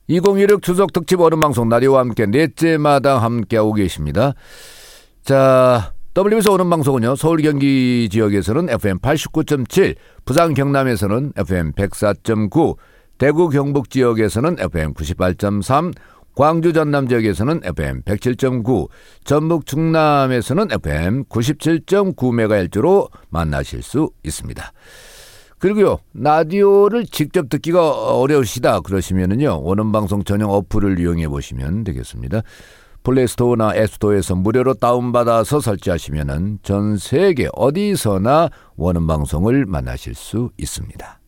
2016 추석 특집 오는방송 라디오와 함께 넷째 마당 함께하고 계십니다. 자, WBS 오는방송은요, 서울 경기 지역에서는 FM 89.7, 부산 경남에서는 FM 104.9, 대구 경북 지역에서는 FM 98.3, 광주 전남 지역에서는 FM 107.9, 전북 충남에서는 FM 97.9MHz로 만나실 수 있습니다. 그리고요, 라디오를 직접 듣기가 어려우시다 그러시면은요, 오는방송 전용 어플을 이용해 보시면 되겠습니다. 플레이스토어나 앱스토어에서 무료로 다운받아서 설치하시면은 전 세계 어디서나 오는방송을 만나실 수 있습니다.